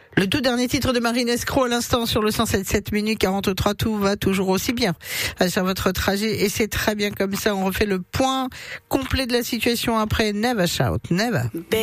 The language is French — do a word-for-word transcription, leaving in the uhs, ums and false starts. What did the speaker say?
Le tout dernier titre de Marine Escroc à l'instant sur le cent sept virgule sept minutes quarante-trois, tout va toujours aussi bien sur votre trajet et c'est très bien comme ça. On refait le point complet de la situation après Never Shout Never.